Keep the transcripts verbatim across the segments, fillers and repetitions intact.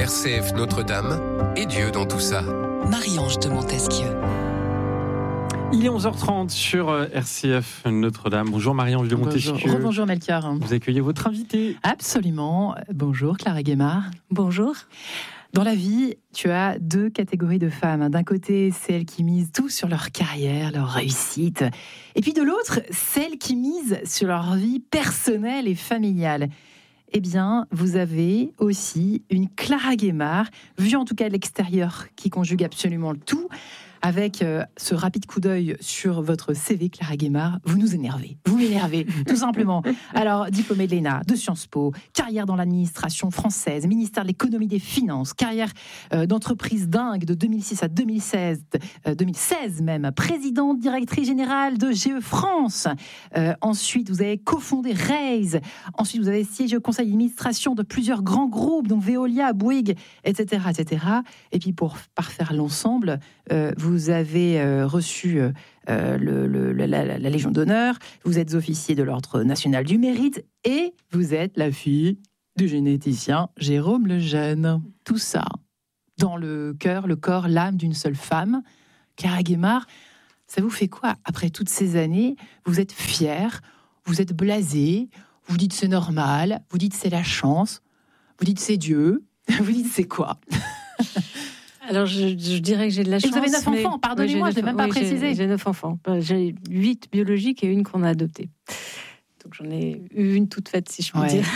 R C F Notre-Dame et Dieu dans tout ça. Marie-Ange de Montesquieu. Il est onze heures trente sur R C F Notre-Dame. Bonjour Marie-Ange de Montesquieu. Bonjour, bonjour Melchior. Vous accueillez votre invité. Absolument. Bonjour Clara Guémard. Bonjour. Dans la vie, tu as deux catégories de femmes. D'un côté, celles qui misent tout sur leur carrière, leur réussite. Et puis de l'autre, celles qui misent sur leur vie personnelle et familiale. Eh bien, vous avez aussi une Clara Guémard, vue en tout cas de l'extérieur, qui conjugue absolument le tout. Avec euh, ce rapide coup d'œil sur votre C V, Clara Guémard, vous nous énervez. Vous m'énervez, tout simplement. Alors, diplômée de l'E N A, de Sciences Po, carrière dans l'administration française, ministère de l'économie et des finances, carrière euh, d'entreprise dingue de deux mille six à deux mille seize, euh, deux mille seize même, présidente directrice générale de G E France. Euh, ensuite, vous avez cofondé Raise. Ensuite, vous avez siégé au conseil d'administration de plusieurs grands groupes, donc Veolia, Bouygues, et cetera, et cetera. Et puis, pour parfaire l'ensemble, euh, vous Vous avez euh, reçu euh, le, le, la, la, la Légion d'honneur, vous êtes officier de l'Ordre national du mérite et vous êtes la fille du généticien Jérôme Lejeune. Tout ça dans le cœur, le corps, l'âme d'une seule femme. Clara Guémard, ça vous fait quoi après toutes ces années? Vous êtes fière, vous êtes blasée, vous dites c'est normal, vous dites c'est la chance, vous dites c'est Dieu, vous dites c'est quoi? Alors, je, je dirais que j'ai de la chance. Et vous avez neuf mais... enfants, pardonnez-moi, oui, je ne l'ai même pas oui, précisé. J'ai, j'ai neuf enfants. J'ai huit biologiques et une qu'on a adoptée. Donc, j'en ai eu une toute faite, si je puis ouais. dire.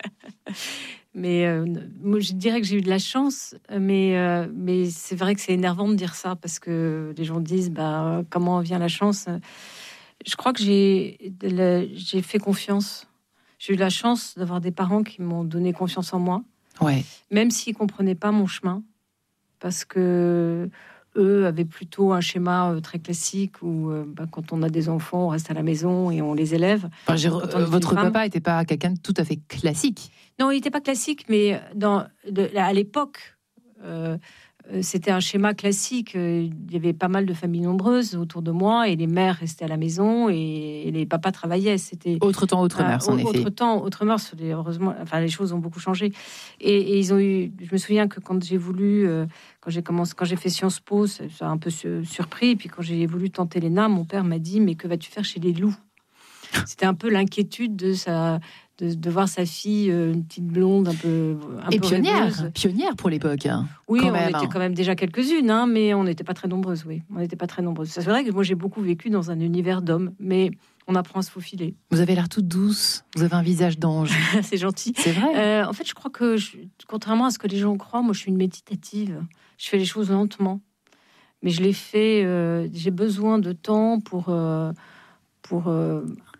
mais euh, moi, je dirais que j'ai eu de la chance, mais, euh, mais c'est vrai que c'est énervant de dire ça, parce que les gens disent, bah, comment vient la chance? Je crois que j'ai, j'ai fait confiance. J'ai eu la chance d'avoir des parents qui m'ont donné confiance en moi, ouais. même s'ils ne comprenaient pas mon chemin. Parce que eux avaient plutôt un schéma très classique où euh, bah, quand on a des enfants, on reste à la maison et on les élève. Enfin, j'ai, euh, votre papa n'était pas quelqu'un de tout à fait classique. Non, il n'était pas classique, mais dans, de, à l'époque, euh, c'était un schéma classique. Il y avait pas mal de familles nombreuses autour de moi et les mères restaient à la maison et, et les papas travaillaient. C'était autre temps, autre mœurs, en effet. Autre temps, autre mœurs. Heureusement, enfin, les choses ont beaucoup changé. Et, et ils ont eu. Je me souviens que quand j'ai voulu, euh, quand j'ai commencé, quand j'ai fait Sciences Po, ça, ça a un peu surpris. Et puis quand j'ai voulu tenter l'E N A, mon père m'a dit: mais que vas-tu faire chez les loups? C'était un peu l'inquiétude de sa. De, de voir sa fille, une petite blonde un peu un et peu pionnière, rêveuse. pionnière pour l'époque. Hein, oui, on même, était hein. quand même déjà quelques-unes, hein, mais on n'était pas très nombreuses. Oui, on n'était pas très nombreuses. C'est vrai que moi j'ai beaucoup vécu dans un univers d'hommes, mais on apprend à se faufiler. Vous avez l'air toute douce. Vous avez un visage d'ange. C'est gentil. C'est vrai. Euh, en fait, je crois que, je, contrairement à ce que les gens croient, moi je suis une méditative. Je fais les choses lentement, mais je les fais. Euh, j'ai besoin de temps pour euh, pour euh,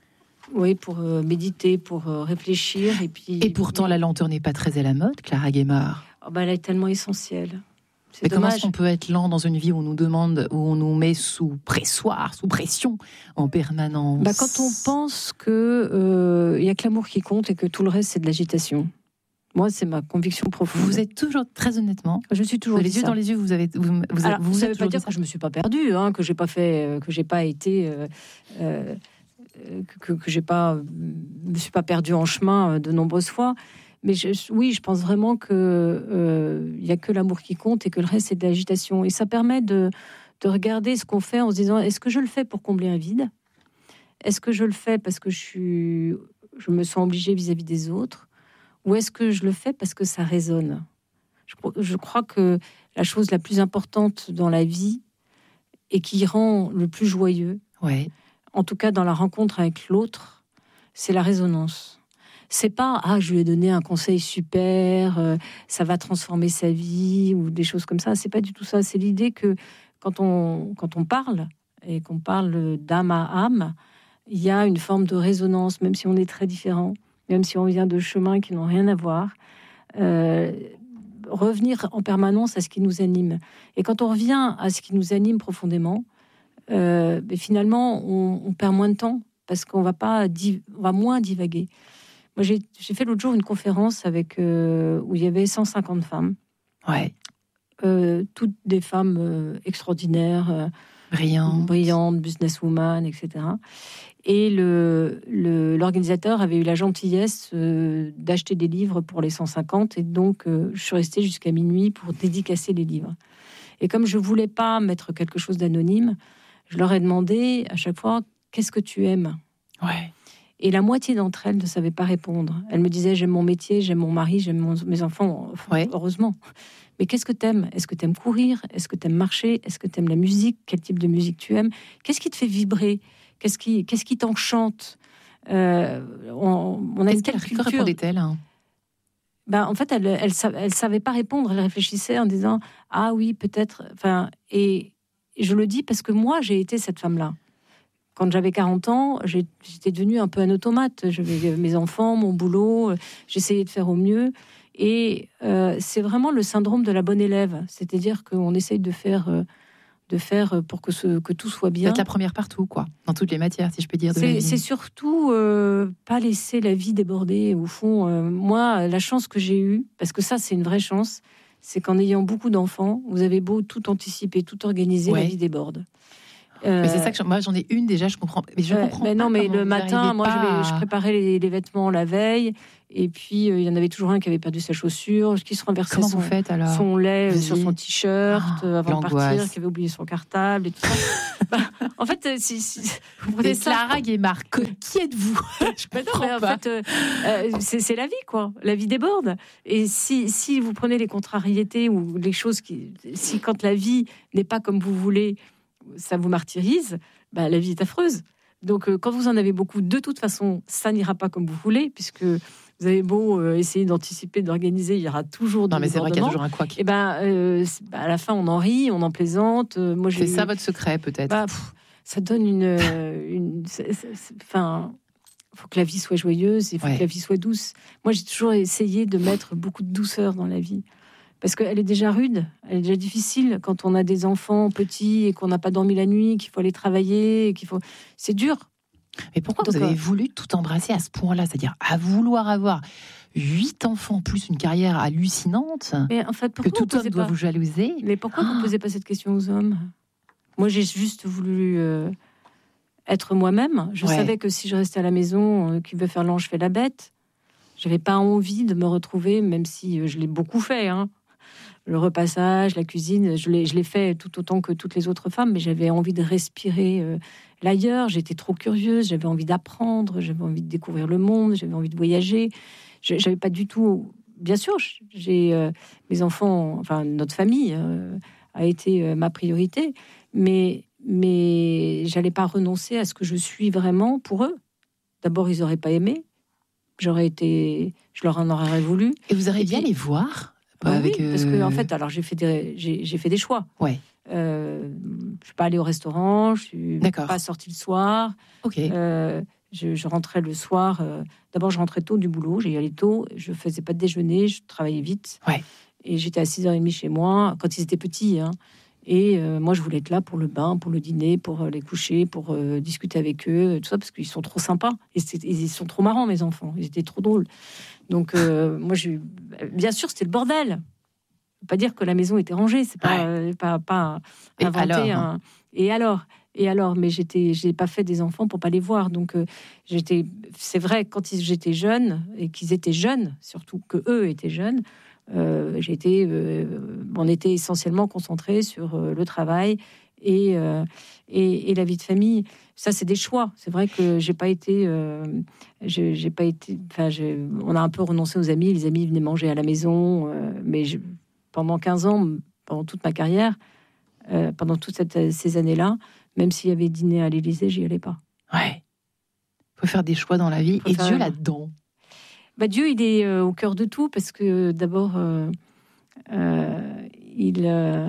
Oui, pour euh, méditer, pour euh, réfléchir. Et, puis, et pourtant, la lenteur n'est pas très à la mode, Clara Guémard. Oh bah, elle est tellement essentielle. C'est Mais dommage. comment est-ce qu'on peut être lent dans une vie où on nous demande, où on nous met sous pressoir, sous pression, en permanence? Bah, quand on pense qu'il euh, n'y a que l'amour qui compte et que tout le reste, c'est de l'agitation. Moi, c'est ma conviction profonde. Vous êtes toujours, très honnêtement, je suis toujours les yeux ça. dans les yeux, vous avez, vous, vous, Alors, vous, vous vous ne veut pas dire que je me suis pas perdue, hein, que j'ai pas fait, que j'ai pas été. Euh, euh, que, que j'ai pas, me suis pas perdue en chemin de nombreuses fois, mais je, oui, je pense vraiment que euh, il y a que l'amour qui compte et que le reste c'est de l'agitation. Et ça permet de, de regarder ce qu'on fait en se disant: est-ce que je le fais pour combler un vide? Est-ce que je le fais parce que je suis, je me sens obligée vis-à-vis des autres, ou est-ce que je le fais parce que ça résonne? Je, je crois que la chose la plus importante dans la vie et qui rend le plus joyeux, ouais. en tout cas dans la rencontre avec l'autre, c'est la résonance. C'est pas « ah, je lui ai donné un conseil super, euh, ça va transformer sa vie » ou des choses comme ça. C'est pas du tout ça. C'est l'idée que quand on, quand on parle, et qu'on parle d'âme à âme, il y a une forme de résonance, même si on est très différents, même si on vient de chemins qui n'ont rien à voir. Euh, revenir en permanence à ce qui nous anime. Et quand on revient à ce qui nous anime profondément, Euh, mais finalement, on, on perd moins de temps parce qu'on va pas, div- on va moins divaguer. Moi, j'ai, j'ai fait l'autre jour une conférence avec euh, où il y avait cent cinquante femmes. Ouais. Euh, toutes des femmes euh, extraordinaires. Euh, brillante, brillante businesswoman, et cetera. Et le, le, l'organisateur avait eu la gentillesse euh, d'acheter des livres pour les cent cinquante. Et donc, euh, je suis restée jusqu'à minuit pour dédicacer les livres. Et comme je ne voulais pas mettre quelque chose d'anonyme, je leur ai demandé à chaque fois, qu'est-ce que tu aimes ? Ouais. Et la moitié d'entre elles ne savaient pas répondre. Elles me disaient, j'aime mon métier, j'aime mon mari, j'aime mon, mes enfants, Ouais. heureusement. Mais qu'est-ce que t'aimes ? Est-ce que t'aimes courir ? Est-ce que t'aimes marcher ? Est-ce que t'aimes la musique ? Quel type de musique tu aimes ? Qu'est-ce qui te fait vibrer ? Qu'est-ce qui, qu'est-ce qui t'enchante ? euh, on, on a Est-ce une qu'elle telle culture. répondait-elle hein Ben, en fait, elle, elle, elle savait pas répondre. Elle réfléchissait en disant, ah oui, peut-être. Enfin, et je le dis parce que moi, j'ai été cette femme-là. Quand j'avais quarante ans, j'étais devenue un peu un automate. J'avais mes enfants, mon boulot, j'essayais de faire au mieux. Et euh, c'est vraiment le syndrome de la bonne élève. C'est-à-dire qu'on essaye de faire, euh, de faire pour que, ce, que tout soit bien. Être la première partout, quoi. Dans toutes les matières, si je peux dire. C'est, c'est surtout euh, pas laisser la vie déborder. Au fond, euh, moi, la chance que j'ai eue, parce que ça, c'est une vraie chance, c'est qu'en ayant beaucoup d'enfants, vous avez beau tout anticiper, tout organiser, ouais. La vie déborde. Euh, mais c'est ça que je, moi j'en ai une déjà, je comprends. Mais je euh, comprends. Mais non, mais le matin, moi pas... je, je préparais les, les vêtements la veille, et puis euh, il y en avait toujours un qui avait perdu sa chaussure, qui se renversait Comment son, vous faites, alors son lait Vas-y. sur son t-shirt oh, avant de partir, qui avait oublié son cartable et tout ça. bah, en fait, si, si vous prenez ça, Clara Guémard, qui êtes-vous Je bah non, mais en fait, euh, euh, c'est, c'est la vie, quoi. La vie déborde. Et si, si vous prenez les contrariétés ou les choses qui, si quand la vie n'est pas comme vous voulez, ça vous martyrise. Bah, la vie est affreuse. Donc, euh, quand vous en avez beaucoup, de toute façon, ça n'ira pas comme vous voulez, puisque vous avez beau euh, essayer d'anticiper, d'organiser, il y aura toujours des Non, mais c'est vrai qu'il y a toujours un quoi qui... Et ben, euh, bah, à la fin, on en rit, on en plaisante. Euh, moi, j'ai c'est eu... ça votre secret, peut-être bah, pff, ça donne une... Euh, une enfin, il faut que la vie soit joyeuse, il faut ouais. que la vie soit douce. Moi, j'ai toujours essayé de mettre beaucoup de douceur dans la vie. Parce qu'elle est déjà rude, elle est déjà difficile quand on a des enfants petits et qu'on n'a pas dormi la nuit, qu'il faut aller travailler, et qu'il faut... c'est dur. Mais pourquoi Donc, vous avez euh... voulu tout embrasser à ce point-là ? C'est-à-dire à vouloir avoir huit enfants plus une carrière hallucinante, mais en fait, que tout homme doit pas... vous jalouser. Mais pourquoi ah. vous ne posez pas cette question aux hommes ? Moi, j'ai juste voulu euh, être moi-même. Je ouais. savais que si je restais à la maison, euh, qui veut faire l'ange fait la bête. J'avais pas envie de me retrouver, même si euh, je l'ai beaucoup fait, hein. Le repassage, la cuisine, je l'ai, je l'ai fait tout autant que toutes les autres femmes, mais j'avais envie de respirer euh, l'ailleurs. J'étais trop curieuse, j'avais envie d'apprendre, j'avais envie de découvrir le monde, j'avais envie de voyager. Je, j'avais pas du tout... Bien sûr, j'ai euh, mes enfants, enfin notre famille euh, a été euh, ma priorité, mais, mais j'allais pas renoncer à ce que je suis vraiment pour eux. D'abord, ils auraient pas aimé. J'aurais été... Je leur en aurais voulu. Et vous auriez bien les voir Bah avec oui, parce que en fait, alors j'ai fait des, j'ai, j'ai fait des choix. Ouais. Euh, je suis pas allée au restaurant, je suis D'accord. pas sortie le soir. Ok. Euh, je, je rentrais le soir. Euh, d'abord, je rentrais tôt du boulot, j'y allais tôt. Je faisais pas de déjeuner, je travaillais vite. Ouais. Et j'étais à six heures trente chez moi quand ils étaient petits. Hein. Et euh, moi, je voulais être là pour le bain, pour le dîner, pour les coucher, pour euh, discuter avec eux, tout ça, parce qu'ils sont trop sympas. Et ils sont trop marrants, mes enfants. Ils étaient trop drôles. Donc, euh, moi, j'ai... bien sûr, c'était le bordel. Je veux pas dire que la maison était rangée. C'est pas, ouais. euh, pas, pas et inventer alors, un... Et alors Et alors Mais j'étais, j'ai pas fait des enfants pour pas les voir. Donc, euh, j'étais... c'est vrai, quand j'étais jeune, et qu'ils étaient jeunes, surtout que eux étaient jeunes, Euh, j'ai été, euh, on était essentiellement concentrés sur euh, le travail et, euh, et, et la vie de famille. Ça, c'est des choix. C'est vrai que j'ai pas été, euh, j'ai, j'ai pas été. Enfin, on a un peu renoncé aux amis. Les amis venaient manger à la maison, euh, mais je, pendant quinze ans, pendant toute ma carrière, euh, pendant toutes cette, ces années-là, même s'il y avait dîner à l'Élysée, j'y allais pas. Ouais. Faut faire des choix dans la vie. Faut et Dieu là-dedans. Bah, Dieu, il est euh, au cœur de tout parce que d'abord, euh, euh, il, euh,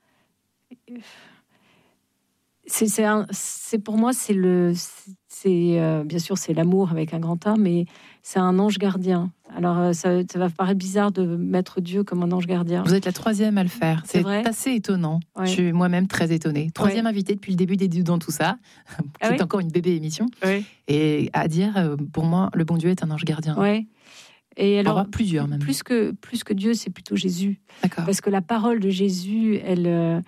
c'est, c'est, un, c'est pour moi, c'est le, c'est euh, bien sûr c'est l'amour avec un grand A, mais c'est un ange gardien. Alors euh, ça, ça va paraître bizarre de mettre Dieu comme un ange gardien. Vous êtes la troisième à le faire. C'est, c'est assez étonnant. Ouais. Je suis moi-même très étonnée. Troisième ouais. invitée depuis le début des dans tout ça. C'est ah oui encore une bébé émission. Oui. Et à dire, pour moi, le bon Dieu est un ange gardien. Ouais. Et alors, alors plusieurs même. Plus que plus que Dieu, c'est plutôt Jésus. D'accord. Parce que la parole de Jésus, elle,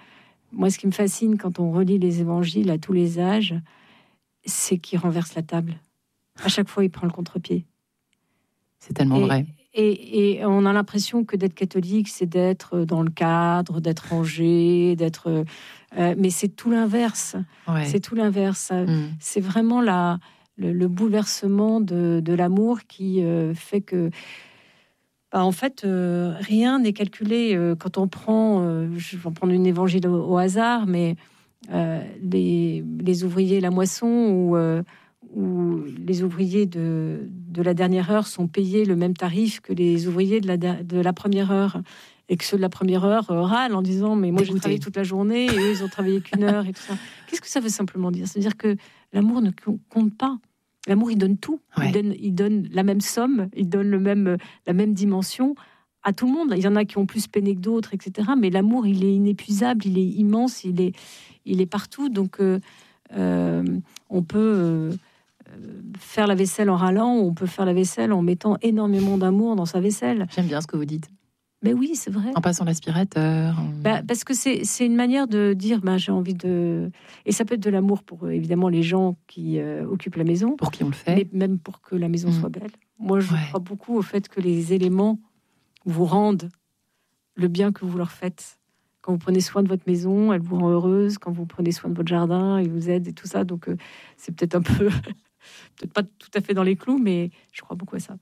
moi, ce qui me fascine quand on relit les évangiles à tous les âges, c'est qu'il renverse la table. À chaque fois, il prend le contre-pied. C'est tellement et, vrai. Et, et on a l'impression que d'être catholique, c'est d'être dans le cadre, d'être rangé, d'être... Euh, mais c'est tout l'inverse. Ouais. C'est tout l'inverse. Mm. C'est vraiment la, le, le bouleversement de, de l'amour qui euh, fait que... Bah, en fait, euh, rien n'est calculé. Euh, quand on prend... Euh, je vais prendre une évangile au, au hasard, mais euh, les, les ouvriers la moisson ou... Euh, où les ouvriers de, de la dernière heure sont payés le même tarif que les ouvriers de la, de la première heure, et que ceux de la première heure euh, râlent en disant mais moi j'ai travaillé toute la journée et eux ils ont travaillé qu'une heure et tout ça. Qu'est-ce que ça veut simplement dire? C'est-à-dire que l'amour ne compte pas. L'amour, il donne tout. Ouais. Il donne, il donne la même somme, il donne le même, la même dimension à tout le monde. Il y en a qui ont plus peiné que d'autres, et cetera. Mais l'amour, il est inépuisable, il est immense, il est, il est partout. Donc euh, euh, on peut... Euh, faire la vaisselle en râlant, ou on peut faire la vaisselle en mettant énormément d'amour dans sa vaisselle. J'aime bien ce que vous dites. Mais oui, c'est vrai. En passant l'aspirateur. En... Bah, parce que c'est, c'est une manière de dire, bah, j'ai envie de... Et ça peut être de l'amour pour, évidemment, les gens qui euh, occupent la maison. Pour qui on le fait. Mais même pour que la maison mmh. soit belle. Moi, je ouais. crois beaucoup au fait que les éléments vous rendent le bien que vous leur faites. Quand vous prenez soin de votre maison, elle vous rend heureuse. Quand vous prenez soin de votre jardin, il vous aide et tout ça. Donc, euh, c'est peut-être un peu... peut-être pas tout à fait dans les clous, mais je crois beaucoup à ça.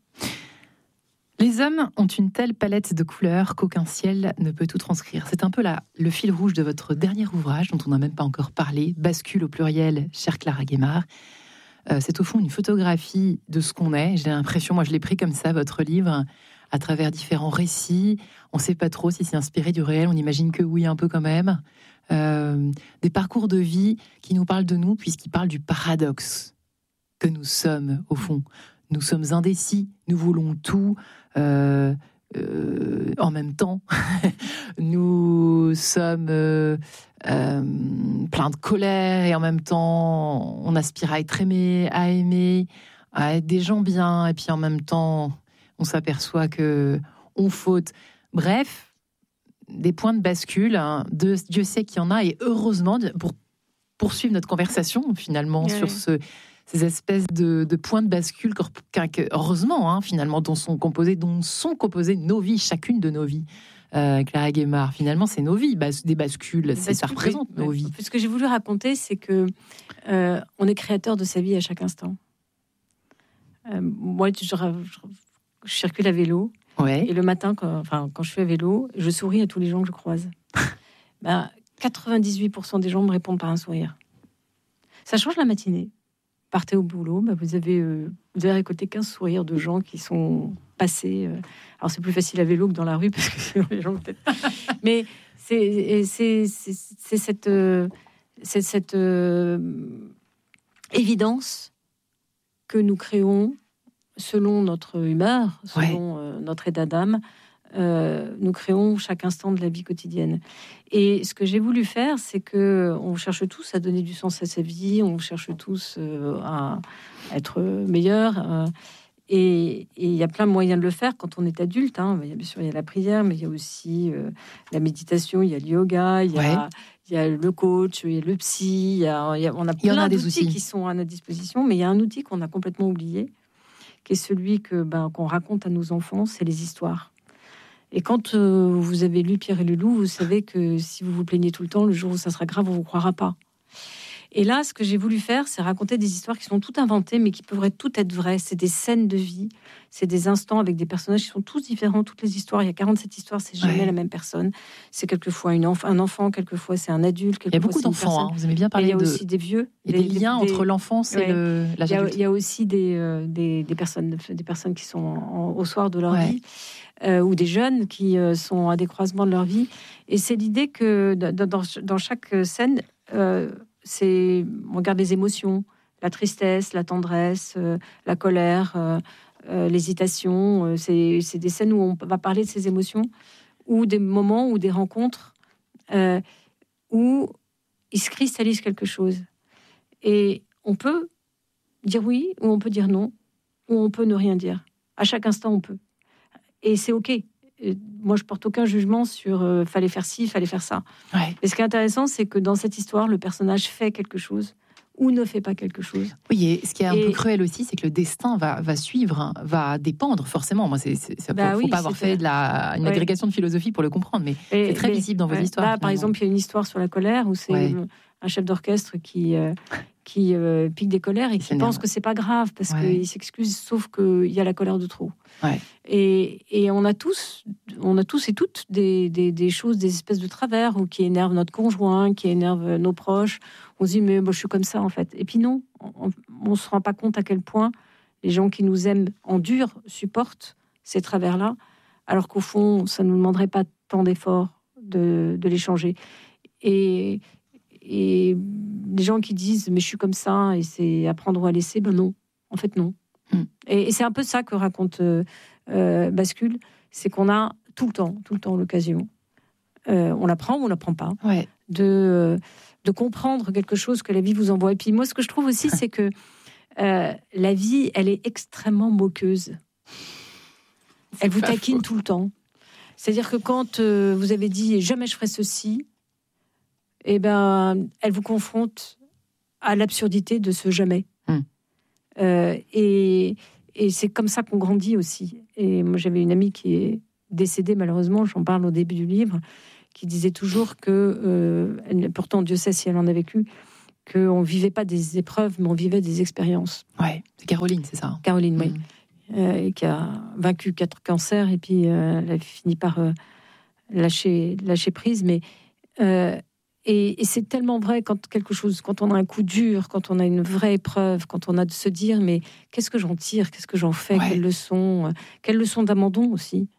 Les hommes ont une telle palette de couleurs qu'aucun ciel ne peut tout transcrire. C'est un peu là le fil rouge de votre dernier ouvrage, dont on n'a même pas encore parlé, Bascule au pluriel, chère Clara Guémard. Euh, c'est au fond une photographie de ce qu'on est. J'ai l'impression, moi je l'ai pris comme ça, votre livre, à travers différents récits. On ne sait pas trop si c'est inspiré du réel, on imagine que oui, un peu quand même. Euh, des parcours de vie qui nous parlent de nous, puisqu'ils parlent du paradoxe que nous sommes, au fond. Nous sommes indécis, nous voulons tout euh, euh, en même temps. Nous sommes euh, euh, pleins de colère et en même temps, on aspire à être aimé, à aimer, à être des gens bien. Et puis en même temps, on s'aperçoit que on faute. Bref, des points de bascule. Hein, de, Dieu sait qu'il y en a. Et heureusement, pour poursuivre notre conversation, finalement, oui. sur ce... ces espèces de, de points de bascule, heureusement, hein, finalement, dont sont composées, dont sont composées nos vies, chacune de nos vies. Euh, Clara Guémard, finalement, c'est nos vies, bas, des bascules, c'est, ça représente oui, nos vies. Ce que j'ai voulu raconter, c'est que euh, on est créateur de sa vie à chaque instant. Euh, moi, je, je, je circule à vélo, ouais. et le matin, quand, enfin, quand je suis à vélo, je souris à tous les gens que je croise. ben, quatre-vingt-dix-huit pour cent des gens me répondent par un sourire. Ça change la matinée. Partez au boulot, bah vous, avez, euh, vous avez récolté quinze sourires de gens qui sont passés. Euh, alors, c'est plus facile à vélo que dans la rue, parce que sinon, les gens peut-être... Mais c'est, c'est, c'est, c'est cette, euh, c'est cette euh, évidence que nous créons selon notre humeur, selon ouais. euh, notre état d'âme. Euh, nous créons chaque instant de la vie quotidienne. Et ce que j'ai voulu faire, c'est que on cherche tous à donner du sens à sa vie, on cherche tous euh, à être meilleur. Euh, et il y a plein de moyens de le faire quand on est adulte. Hein. Bien sûr, il y a la prière, mais il y a aussi euh, la méditation, il y a le yoga, il y a, ouais. il y a le coach, il y a le psy. Il y a, il y a, on a plein a d'outils outils. qui sont à notre disposition, mais il y a un outil qu'on a complètement oublié, qui est celui que, ben, qu'on raconte à nos enfants, c'est les histoires. Et quand euh, vous avez lu Pierre et le loup, vous savez que si vous vous plaignez tout le temps, le jour où ça sera grave, on vous croira pas. Et là, ce que j'ai voulu faire, c'est raconter des histoires qui sont toutes inventées, mais qui pourraient toutes être vraies. C'est des scènes de vie, c'est des instants avec des personnages qui sont tous différents. Toutes les histoires, il y a quarante-sept histoires, c'est jamais ouais. la même personne. C'est quelquefois une enf- un enfant, quelquefois c'est un adulte. Il y a beaucoup d'enfants, hein. Vous aimez bien parler de... Il y a aussi des vieux. Il y a des, des liens des... entre l'enfance ouais. et le, l'âge adulte. Il y a aussi des, euh, des, des, personnes, des personnes qui sont en, au soir de leur ouais. vie. Euh, ou des jeunes qui euh, sont à des croisements de leur vie. Et c'est l'idée que dans, dans chaque scène, euh, c'est, on regarde les émotions, la tristesse, la tendresse, euh, la colère, euh, euh, l'hésitation. Euh, c'est, c'est des scènes où on va parler de ces émotions, ou des moments ou des rencontres euh, où il se cristallise quelque chose. Et on peut dire oui, ou on peut dire non, ou on peut ne rien dire. À chaque instant, on peut. Et c'est OK. moi, je porte aucun jugement sur euh, fallait faire ci, fallait faire ça. Ouais. Et ce qui est intéressant, c'est que dans cette histoire, le personnage fait quelque chose ou ne fait pas quelque chose. Oui, et ce qui est un Et- peu cruel aussi, c'est que le destin va, va suivre, hein, va dépendre forcément. Moi, c'est, c'est, ça, Bah faut, oui, faut pas avoir c'est fait fait. de la, une Ouais. agrégation de philosophie pour le comprendre, mais Et- c'est très mais- visible dans vos ouais. histoires. Là, par finalement. exemple, il y a une histoire sur la colère où c'est Ouais. euh, un chef d'orchestre qui, euh, qui euh, pique des colères et qui s'énerve. pense que c'est pas grave parce Ouais. qu'il s'excuse, sauf qu'il y a la colère de trop. Ouais. Et, et on a tous, on a tous et toutes des, des, des choses, des espèces de travers ou qui énervent notre conjoint, qui énervent nos proches. On se dit mais moi je suis comme ça en fait. Et puis non, on, on se rend pas compte à quel point les gens qui nous aiment en dur supportent ces travers-là, alors qu'au fond ça ne nous demanderait pas tant d'efforts de, de les changer. Et, et les gens qui disent mais je suis comme ça et c'est à prendre ou à laisser, ben non, en fait non. Hmm. Et, et c'est un peu ça que raconte euh, euh, Bascule, c'est qu'on a tout le temps, tout le temps l'occasion, euh, on l'apprend ou on l'apprend pas, Ouais. de, euh, de comprendre quelque chose que la vie vous envoie. Et puis moi, ce que je trouve aussi, c'est que euh, la vie, elle est extrêmement moqueuse. Elle vous pas taquine faux. tout le temps. C'est-à-dire que quand euh, vous avez dit « jamais je ferai ceci », eh ben, elle vous confronte à l'absurdité de ce « jamais Mm. ». Euh, et, et c'est comme ça qu'on grandit aussi. Et moi, j'avais une amie qui est décédée, malheureusement, j'en parle au début du livre, qui disait toujours que, euh, elle, pourtant Dieu sait si elle en a vécu, qu'on ne vivait pas des épreuves, mais on vivait des expériences. Ouais. C'est Caroline, c'est ça. Caroline, oui. Mm. Euh, et qui a vaincu quatre cancers et puis euh, elle a fini par euh, lâcher, lâcher prise. Mais euh, et, et c'est tellement vrai quand quelque chose, quand on a un coup dur, quand on a une vraie épreuve, quand on a de se dire mais qu'est-ce que j'en tire, qu'est-ce que j'en fais, Ouais. quelle leçon, quelle leçon d'abandon aussi.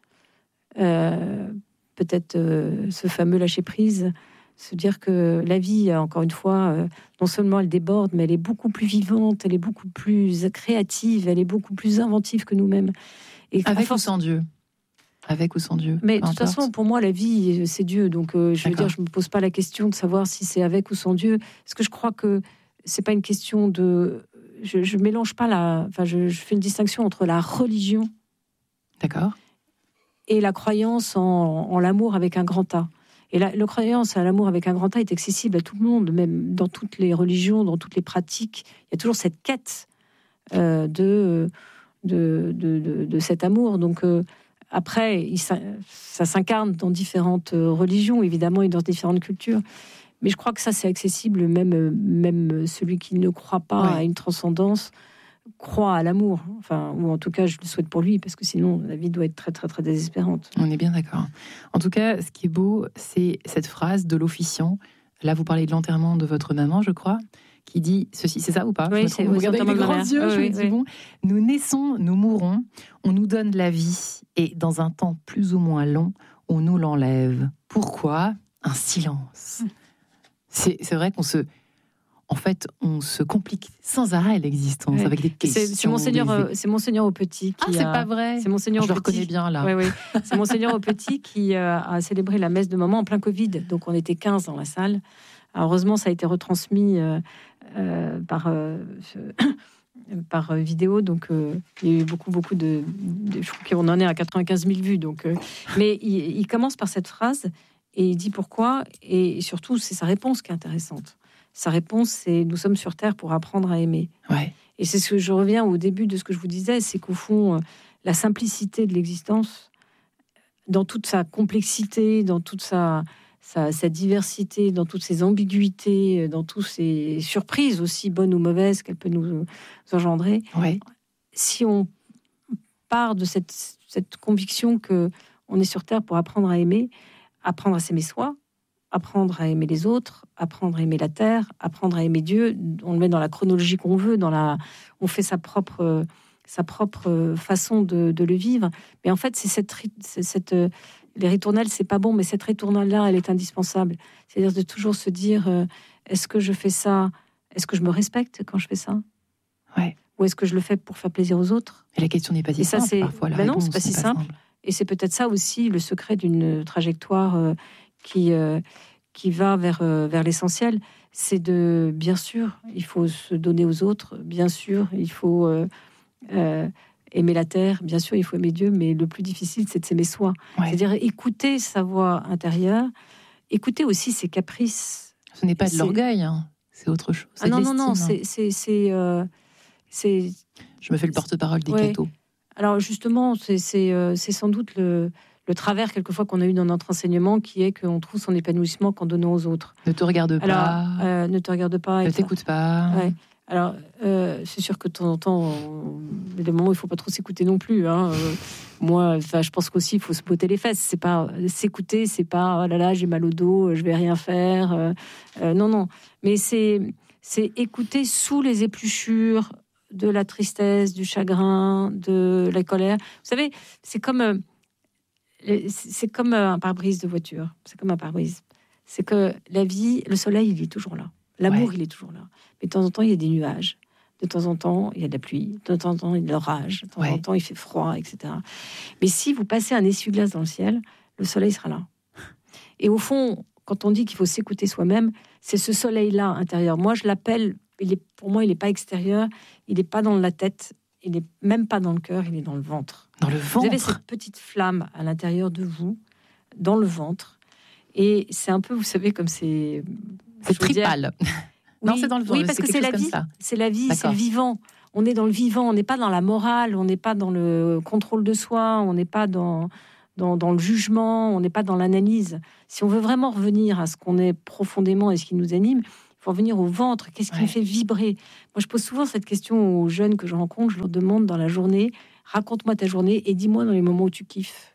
Euh, peut-être euh, ce fameux lâcher prise. Se dire que la vie, encore une fois, euh, non seulement elle déborde, mais elle est beaucoup plus vivante, elle est beaucoup plus créative, elle est beaucoup plus inventive que nous-mêmes. Et à Avec force- ou sans Dieu. Avec ou sans Dieu. Mais de peu toute importe. façon, pour moi, la vie, c'est Dieu. Donc, euh, je veux D'accord. dire, je me pose pas la question de savoir si c'est avec ou sans Dieu. Parce que je crois que c'est pas une question de. Je, je mélange pas la. Enfin, je, je fais une distinction entre la religion D'accord. et la croyance en, en l'amour avec un grand A. Et la, la croyance à l'amour avec un grand A est accessible à tout le monde, même dans toutes les religions, dans toutes les pratiques. Il y a toujours cette quête euh, de, de, de, de, de cet amour. Donc, euh, après, il, ça, ça s'incarne dans différentes religions, évidemment, et dans différentes cultures. Mais je crois que ça, c'est accessible, même, même celui qui ne croit pas Ouais. à une transcendance croit à l'amour. Enfin, ou en tout cas, je le souhaite pour lui, parce que sinon, la vie doit être très, très, très désespérante. On est bien d'accord. En tout cas, ce qui est beau, c'est cette phrase de l'officiant. Là, vous parlez de l'enterrement de votre maman, je crois, qui dit ceci. C'est ça ou pas? Oui, Je me c'est- trompe. Vous oui, regardez c'est avec des l'enterrement grands de ma yeux, mère. je me Oui, dis oui. bon, nous naissons, nous mourrons, on nous donne la vie, et dans un temps plus ou moins long, on nous l'enlève. Pourquoi? Un silence. C'est c'est vrai qu'on se... En fait, on se complique sans arrêt l'existence Ouais. avec des questions. C'est c'est Monseigneur, des- euh, c'est Monseigneur au Petit qui Ah, c'est a- pas vrai. C'est Monseigneur Je le au Petit. reconnais bien, là. Oui, oui. C'est Monseigneur au Petit qui euh, a célébré la messe de maman en plein Covid. Donc, on était quinze dans la salle. Alors, heureusement, ça a été retransmis euh, euh, par, euh, ce- par euh, vidéo. Donc, euh, il y a eu beaucoup, beaucoup de... de- je crois qu'on en est à quatre-vingt-quinze mille vues. Donc, euh, mais il, il commence par cette phrase et il dit pourquoi. Et surtout, c'est sa réponse qui est intéressante. Sa réponse, c'est « Nous sommes sur Terre pour apprendre à aimer ». Ouais. Et c'est ce que je reviens au début de ce que je vous disais, c'est qu'au fond, euh, la simplicité de l'existence, dans toute sa complexité, dans toute sa, sa, sa diversité, dans toutes ses ambiguïtés, euh, dans toutes ses surprises aussi bonnes ou mauvaises qu'elle peut nous, nous engendrer, Ouais. si on part de cette, cette conviction que on est sur Terre pour apprendre à aimer, apprendre à s'aimer soi, apprendre à aimer les autres, apprendre à aimer la terre, apprendre à aimer Dieu. On le met dans la chronologie qu'on veut, dans la, on fait sa propre, euh, sa propre euh, façon de, de le vivre. Mais en fait, c'est cette, ri- c'est cette, euh, les ritournelles, c'est pas bon, mais cette ritournelle-là, elle est indispensable. C'est-à-dire de toujours se dire, euh, est-ce que je fais ça? Est-ce que je me respecte quand je fais ça? Ouais. Ou est-ce que je le fais pour faire plaisir aux autres? Et la question n'est pas si Et ça, simple. c'est- Parfois, la ben non, réponse c'est pas si n'est simple. Et c'est peut-être ça aussi le secret d'une trajectoire euh, qui, euh, qui va vers, euh, vers l'essentiel. C'est de, bien sûr, il faut se donner aux autres. Bien sûr, il faut, euh, euh, aimer la terre, bien sûr, il faut aimer Dieu, mais le plus difficile, c'est de s'aimer soi. Ouais. C'est-à-dire écouter sa voix intérieure, écouter aussi ses caprices. Ce n'est pas de C'est- l'orgueil, hein. C'est autre chose. C'est Ah non, de non, non, l'estime. c'est... c'est, c'est, euh, c'est... Je me fais le porte-parole des Ouais. cathos. Alors justement, c'est, c'est, euh, c'est sans doute le, le travers quelquefois qu'on a eu dans notre enseignement, qui est qu'on trouve son épanouissement qu'en donnant aux autres. Ne te regarde Alors, pas, euh, ne te regarde pas. ne et t'écoute pas. Ouais. Alors, euh, c'est sûr que de temps en temps, on- il y a des moments où il ne faut pas trop s'écouter non plus. Hein. Euh, moi, enfin, je pense qu'aussi, il faut se botter les fesses. C'est pas s'écouter, c'est pas oh là là, j'ai mal au dos, je vais rien faire. Euh, euh, non, non. Mais c'est, c'est écouter sous les épluchures de la tristesse, du chagrin, de la colère. Vous savez, c'est comme, euh, c'est comme un pare-brise de voiture. C'est comme un pare-brise. C'est que la vie, le soleil, il est toujours là. L'amour, Ouais. il est toujours là. Mais de temps en temps, il y a des nuages. De temps en temps, il y a de la pluie. De temps en temps, il y a de l'orage. De temps Ouais. en temps, il fait froid, et cetera. Mais si vous passez un essuie-glace dans le ciel, le soleil sera là. Et au fond, quand on dit qu'il faut s'écouter soi-même, c'est ce soleil-là intérieur. Moi, je l'appelle, il est, pour moi, il n'est pas extérieur, il n'est pas dans la tête, il n'est même pas dans le cœur, il est dans le ventre. Dans le Vous avez ventre. cette petite flamme à l'intérieur de vous, dans le ventre. Et c'est un peu, vous savez, comme c'est... C'est je veux dire- tripale. Non, Oui, c'est dans le oui, ventre, parce c'est que quelque c'est la chose vie. comme ça. C'est la vie, c'est D'accord. le vivant. On est dans le vivant, on n'est pas dans la morale, on n'est pas dans le contrôle de soi, on n'est pas dans, dans, dans le jugement, on n'est pas dans l'analyse. Si on veut vraiment revenir à ce qu'on est profondément et ce qui nous anime, il faut revenir au ventre. Qu'est-ce qui Ouais. me fait vibrer? Moi, je pose souvent cette question aux jeunes que je rencontre. Je leur demande dans la journée, raconte-moi ta journée et dis-moi dans les moments où tu kiffes.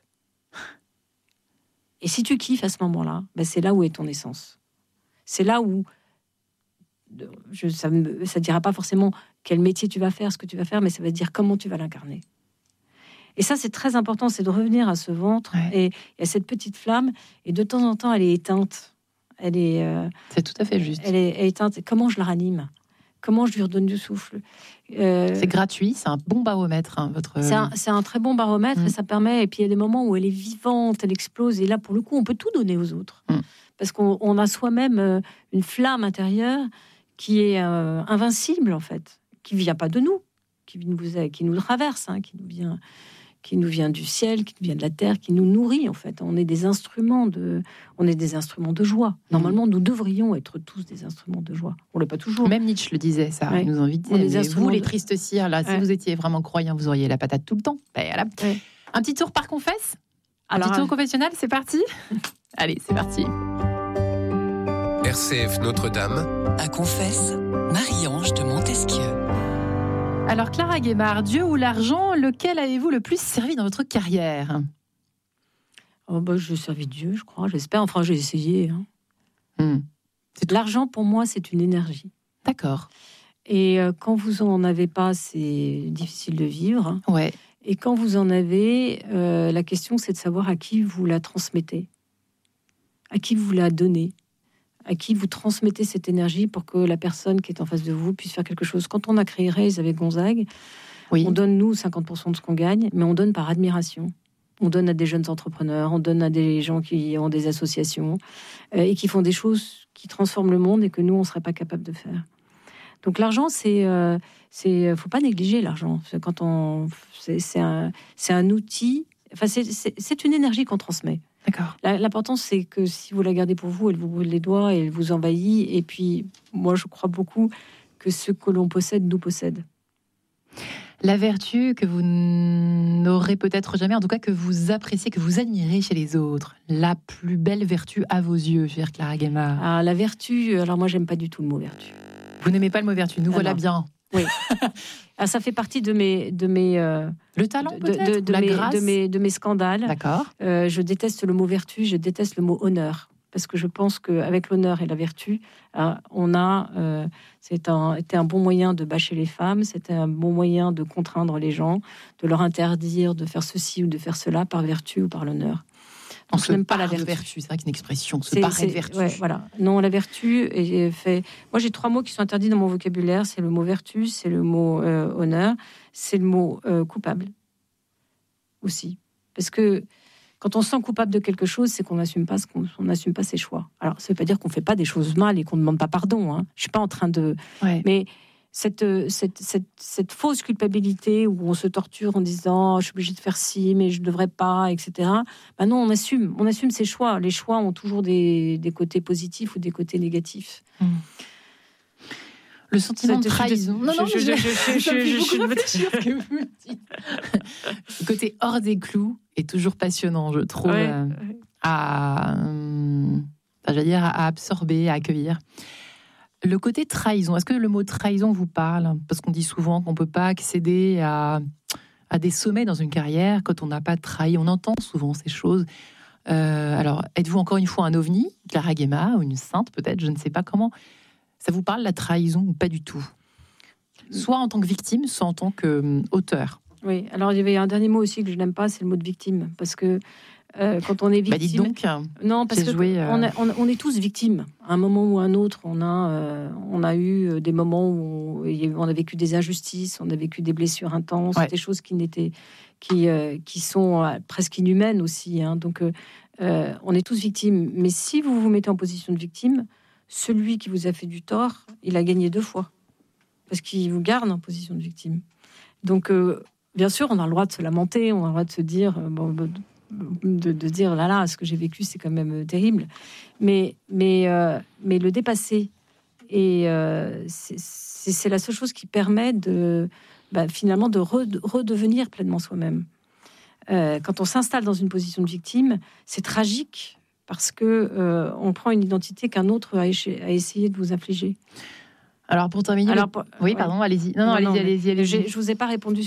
Et si tu kiffes à ce moment-là, ben c'est là où est ton essence. C'est là où je, ça ne ça dira pas forcément quel métier tu vas faire, ce que tu vas faire, mais ça va te dire comment tu vas l'incarner. Et ça, c'est très important, c'est de revenir à ce ventre Ouais. et, et à cette petite flamme. Et de temps en temps, elle est éteinte. Elle est, euh, C'est tout à fait juste. elle est, elle est éteinte. Comment je la ranime? Comment je lui redonne du souffle? Euh, C'est gratuit, c'est un bon baromètre, hein, votre. c'est un, c'est un très bon baromètre Mm. et ça permet. Et puis il y a des moments où elle est vivante, elle explose. Et là, pour le coup, on peut tout donner aux autres. Mm. Parce qu'on on a soi-même euh, une flamme intérieure qui est euh, invincible, en fait, qui ne vient pas de nous, qui nous, qui nous traverse, hein, qui, nous vient, qui nous vient du ciel, qui nous vient de la terre, qui nous nourrit, en fait. On est des instruments de, on est des instruments de joie. Normalement, nous devrions être tous des instruments de joie. On ne l'est pas toujours. Même Nietzsche le disait, ça. Ouais. Il nous invitait. On est des Mais instruments vous, les de- tristes cires, là, si Ouais. vous étiez vraiment croyant, vous auriez la patate tout le temps. Ben, voilà. Ouais. Un petit tour par confesse. Un Alors, petit tour confessionnel, c'est parti. Allez, c'est parti. R C F Notre-Dame. À Confesse, Marie-Ange de Montesquieu. Alors, Clara Guémard, Dieu ou l'argent, lequel avez-vous le plus servi dans votre carrière? oh, bah, je servis Dieu, je crois, j'espère. Enfin, j'ai essayé. hein. Hmm. L'argent, pour moi, c'est une énergie. D'accord. Et euh, quand vous en avez pas, c'est difficile de vivre. Ouais. Et quand vous en avez, euh, la question, c'est de savoir à qui vous la transmettez, à qui vous la donnez, à qui vous transmettez cette énergie pour que la personne qui est en face de vous puisse faire quelque chose. Quand on a créé Raise avec Gonzague, Oui. on donne, nous, cinquante pour cent de ce qu'on gagne, mais on donne par admiration. On donne à des jeunes entrepreneurs, on donne à des gens qui ont des associations euh, et qui font des choses qui transforment le monde et que nous, on ne serait pas capable de faire. Donc l'argent, c'est, euh, c'est, faut pas négliger l'argent. C'est quand on, c'est, c'est un, c'est un outil. Enfin, c'est, c'est, c'est une énergie qu'on transmet. D'accord. La- L'important, c'est que si vous la gardez pour vous, elle vous brûle les doigts et elle vous envahit. Et puis, moi, je crois beaucoup que ce que l'on possède nous possède. La vertu que vous n'aurez peut-être jamais, en tout cas que vous appréciez, que vous admirez chez les autres. La plus belle vertu à vos yeux, chère Clara Guémard. Ah, la vertu, alors moi, j'aime pas du tout le mot vertu. Vous n'aimez pas le mot vertu, nous Ah voilà non. bien. Ah, ça fait partie de mes, de mes, euh, Le talent de, peut-être, de- de la mes, grâce. de mes, de mes scandales. D'accord. Euh, je déteste le mot vertu, je déteste le mot honneur. Parce que je pense qu'avec l'honneur et la vertu, euh, on a, euh, c'est un, c'était un bon moyen de bâcher les femmes, c'était un bon moyen de contraindre les gens, de leur interdire de faire ceci ou de faire cela par vertu ou par l'honneur. On Donc, se je n'aime pas la pare de vertu. vertu. C'est vrai qu'une expression, se C'est- parer c'est- de vertu. ouais, voilà. Non, la vertu est fait. Moi, j'ai trois mots qui sont interdits dans mon vocabulaire. C'est le mot vertu, c'est le mot euh, honneur, c'est le mot euh, coupable aussi. Parce que quand on se sent coupable de quelque chose, c'est qu'on n'assume pas ce qu'on on n'assume pas ses choix. Alors, ça ne veut pas dire qu'on ne fait pas des choses mal et qu'on ne demande pas pardon. Hein. Je suis pas en train de. Ouais. Mais cette, cette, cette, cette fausse culpabilité où on se torture en disant oh, je suis obligée de faire ci, mais je ne devrais pas, et cetera. Ben non, on assume, on assume ses choix. Les choix ont toujours des, des côtés positifs ou des côtés négatifs. Mmh. Le sentiment de trahison. Non, non, je, je, je, je, je, je, je, que vous me dites. Le côté hors des clous est toujours passionnant, je trouve, ouais. euh, à, euh, j'allais dire, à absorber, à accueillir. Le côté trahison, est-ce que le mot trahison vous parle ? Parce qu'on dit souvent qu'on ne peut pas accéder à, à des sommets dans une carrière quand on n'a pas trahi. On entend souvent ces choses. Euh, alors, êtes-vous encore une fois un ovni, Clara Guéma, ou une sainte peut-être, je ne sais pas comment. Ça vous parle, la trahison, ou pas du tout ? Soit en tant que victime, soit en tant qu'auteur. Oui, alors il y avait un dernier mot aussi que je n'aime pas, c'est le mot de victime. Parce que euh, quand on est victime... Bah dites donc, non, parce qu'on euh... on, on est tous victimes. À un moment ou à un autre, on a, euh, on a eu des moments où on, on a vécu des injustices, on a vécu des blessures intenses, ouais. des choses qui, n'étaient, qui, euh, qui sont euh, presque inhumaines aussi. Hein. Donc, euh, on est tous victimes. Mais si vous vous mettez en position de victime... celui qui vous a fait du tort, il a gagné deux fois. Parce qu'il vous garde en position de victime. Donc, euh, bien sûr, on a le droit de se lamenter, on a le droit de se dire, euh, bon, de, de dire, là, là, ce que j'ai vécu, c'est quand même terrible. Mais, mais, euh, mais le dépasser, et euh, c'est, c'est, c'est la seule chose qui permet de, bah, finalement, de re, redevenir pleinement soi-même. Euh, quand on s'installe dans une position de victime, c'est tragique, parce que euh, on prend une identité qu'un autre a, éche- a essayé de vous infliger. Alors pour terminer, Alors, le... pour... oui, ouais. pardon, allez-y. Non, non, non allez-y, non, allez-y, allez-y. Je vous ai pas répondu